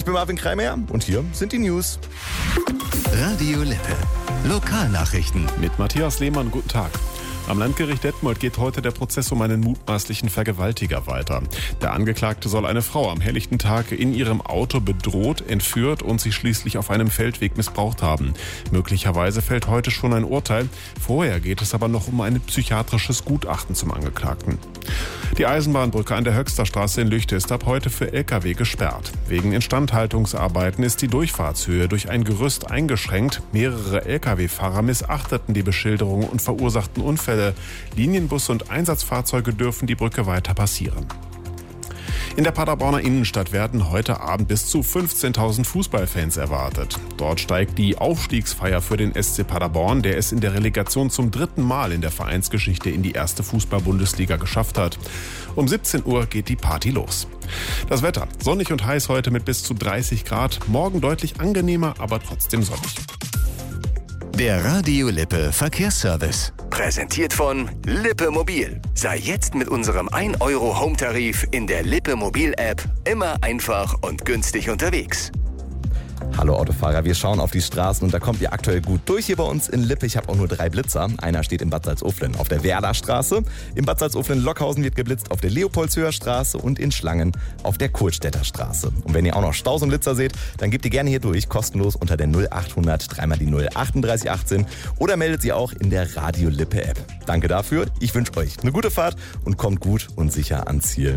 bin Marvin Kreimeyer und hier sind die News. Radio Lippe. Lokalnachrichten. Mit Matthias Lehmann, guten Tag. Am Landgericht Detmold geht heute der Prozess um einen mutmaßlichen Vergewaltiger weiter. Der Angeklagte soll eine Frau am helllichten Tag in ihrem Auto bedroht, entführt und sie schließlich auf einem Feldweg missbraucht haben. Möglicherweise fällt heute schon ein Urteil. Vorher geht es aber noch um ein psychiatrisches Gutachten zum Angeklagten. Die Eisenbahnbrücke an der Höxterstraße in Lüchte ist ab heute für Lkw gesperrt. Wegen Instandhaltungsarbeiten ist die Durchfahrtshöhe durch ein Gerüst eingeschränkt. Mehrere Lkw-Fahrer missachteten die Beschilderung und verursachten Unfälle. Linienbusse und Einsatzfahrzeuge dürfen die Brücke weiter passieren. In der Paderborner Innenstadt werden heute Abend bis zu 15.000 Fußballfans erwartet. Dort steigt die Aufstiegsfeier für den SC Paderborn, der es in der Relegation zum 3. Mal in der Vereinsgeschichte in die erste Fußball-Bundesliga geschafft hat. Um 17 Uhr geht die Party los. Das Wetter: sonnig und heiß heute mit bis zu 30 Grad. Morgen deutlich angenehmer, aber trotzdem sonnig. Der Radio Lippe Verkehrsservice. Präsentiert von Lippe Mobil. Sei jetzt mit unserem 1€ Home-Tarif in der Lippe Mobil-App immer einfach und günstig unterwegs. Hallo Autofahrer, wir schauen auf die Straßen und da kommt ihr aktuell gut durch hier bei uns in Lippe. Ich habe auch nur 3 Blitzer. Einer steht in Bad Salzuflen auf der Werderstraße. In Bad Salzuflen-Lockhausen wird geblitzt auf der Leopoldshöher Straße und in Schlangen auf der Kohlstädter Straße. Und wenn ihr auch noch Staus und Blitzer seht, dann gebt ihr gerne hier durch, kostenlos unter der 0800 3 die 0 38 18 oder meldet sie auch in der Radio Lippe App. Danke dafür, ich wünsche euch eine gute Fahrt und kommt gut und sicher ans Ziel.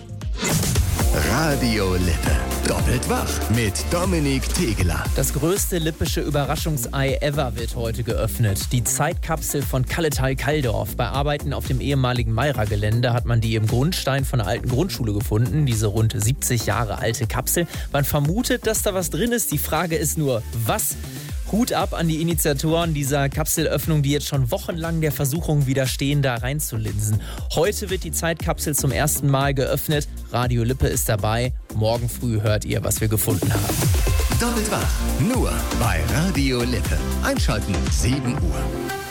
Radio Lippe. Doppelt wach mit Dominik Tegeler. Das größte lippische Überraschungsei ever wird heute geöffnet. Die Zeitkapsel von Kalletal-Kalldorf. Bei Arbeiten auf dem ehemaligen Mayra-Gelände hat man die im Grundstein von einer alten Grundschule gefunden. Diese rund 70 Jahre alte Kapsel. Man vermutet, dass da was drin ist. Die Frage ist nur, was? Hut ab an die Initiatoren dieser Kapselöffnung, die jetzt schon wochenlang der Versuchung widerstehen, da reinzulinsen. Heute wird die Zeitkapsel zum ersten Mal geöffnet. Radio Lippe ist dabei. Morgen früh hört ihr, was wir gefunden haben. Doppelt wach. Nur bei Radio Lippe. Einschalten 7 Uhr.